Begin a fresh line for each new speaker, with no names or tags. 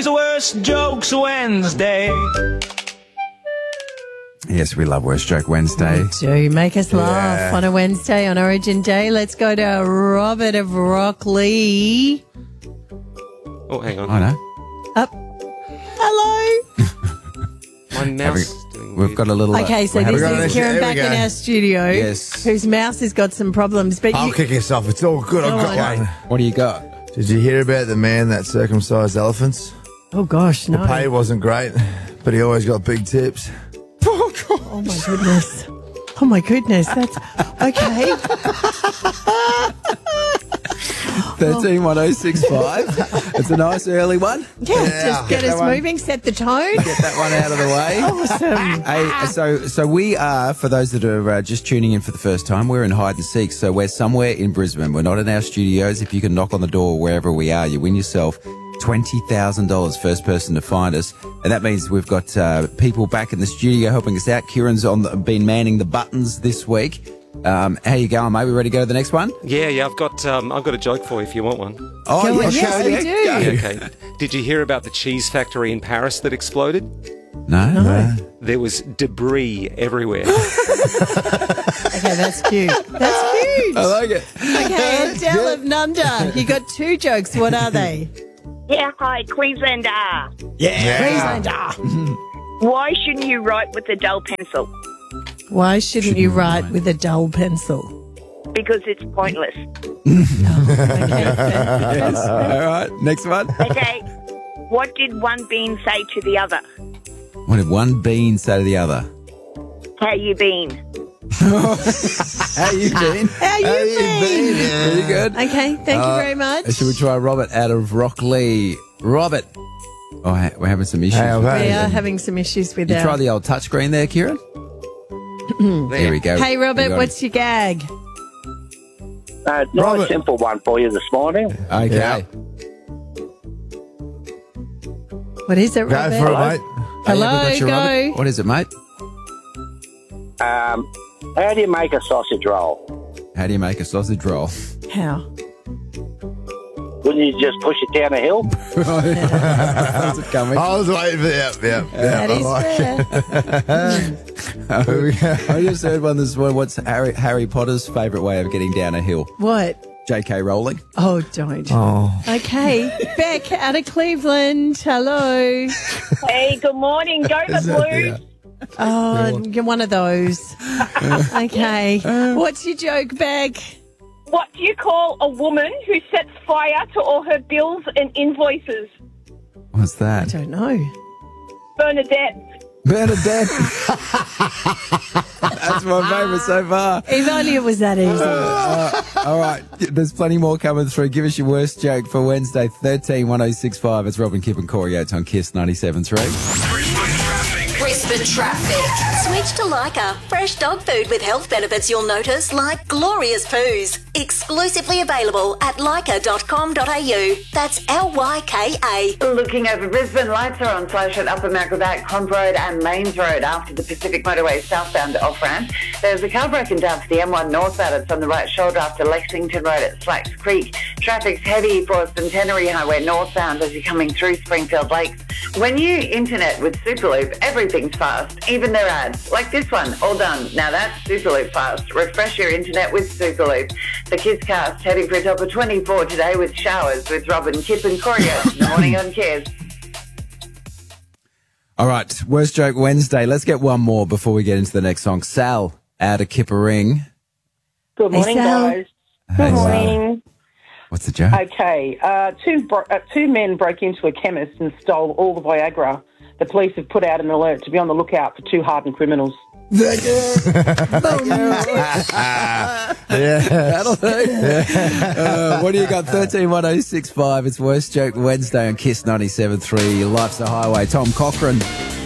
is Worst Jokes Wednesday.
Yes, we love Worst Joke Wednesday.
Do make us laugh on a Wednesday on Origin Day. Let's go to Robert of Rockley.
Oh, hang on.
I know.
Up. Hello.
My mouse is doing
We've
weird.
got a little...
Okay, so this is Kieran back in our studio.
Yes.
Whose mouse has got some problems. But
I'll kick us off. It's all good. I've got one.
What do you got?
Did you hear about the man that circumcised elephants?
Oh, gosh, no.
The pay wasn't great, but he always got big tips.
Oh, my goodness. Oh, my goodness. That's... Okay.
131065. It's a nice early one.
Yeah, just get us
one.
moving, set the tone.
Get that one out of the way.
Awesome.
Hey, so we are, for those that are just tuning in for the first time, we're in hide and seek. So we're somewhere in Brisbane. We're not in our studios. If you can knock on the door wherever we are, you win yourself $20,000, first person to find us. And that means we've got people back in the studio helping us out. Kieran's been manning the buttons this week. How you going, mate? We ready to go to the next one?
Yeah, I've got a joke for you if you want one.
Oh,
Go on, yes, we do.
Okay. Did you hear about the cheese factory in Paris that exploded?
No.
There was debris everywhere.
Okay, that's cute. That's cute.
I like it.
Okay, Adele of Nunda. You got two jokes. What are they?
Yeah, hi, Queenslander.
Queenslander.
Why shouldn't you write with a dull pencil?
Why shouldn't you write with a dull pencil?
Because it's pointless.
Okay,
All right, next one.
Okay, what did one bean say to the other?
What did one bean say to the other?
How you been?
How you been?
How you been?
Very good.
Okay, thank you very much.
Should we try Robert out of Rockley? Robert. Oh, we're having some issues.
We are having some issues with
You
our...
try the old touchscreen there, Kieran? There we go.
Hey,
We
Robert,
got
what's your gag?
Robert.
Nice simple one for you this morning.
it. Okay.
Yeah.
What is it,
Go
Robert?
for it, mate.
Hello,
Have we got you,
go.
Robert? What is it, mate?
How do you make a sausage roll?
How do you make a sausage roll?
How?
Wouldn't you just push it down a hill?
How's it coming?
I was waiting for that.
That is fair.
I just heard one this morning. What's Harry Potter's favourite way of getting down a hill?
What?
J.K. Rowling.
Oh, don't.
Oh.
Okay. Beck out of Cleveland. Hello.
Hey, good morning. Go the Blues.
Oh, you're one of those. Okay. What's your joke, Beck?
What do you call a woman who sets fire to all her bills and invoices?
What's
I
that?
don't know.
Bernadette.
Bernadette. That's my favourite so far.
If only it was that easy.
All right, there's plenty more coming through. Give us your worst joke for Wednesday, 131065. It's Robin, Kip and Corey Oates on KISS 97.3.
Brisbane traffic. Switch to Leica. Fresh dog food with health benefits you'll notice, like glorious poos. Exclusively available at leica.com.au. That's Lyka.
Looking over Brisbane, lights are on flash at Upper Macrobat, Cont Road and Mains Road after the Pacific Motorway southbound off-ramp. There's a car broken down for the M1 northbound. It's on the right shoulder after Lexington Road at Slacks Creek. Traffic's heavy for Centenary Highway northbound as you're coming through Springfield Lakes. When you internet with Superloop, everything's fast, even their ads. Like this one, all done. Now that's Superloop fast. Refresh your internet with Superloop. The KISS Cast heading for a top of 24 today with showers with Robin, Kip and Corey in the morning on KISS.
All right, worst joke Wednesday. Let's get one more before we get into the next song. Sal out of Kippering.
Good morning,
Hey, Sal.
guys.
Hey,
Good
Sal.
morning.
What's the joke?
Okay, two men broke into a chemist and stole all the Viagra. The police have put out an alert to be on the lookout for two hardened criminals.
That'll do. What do you got? 131065. It's worst joke Wednesday on KISS 97.3. Life's a Highway. Tom Cochran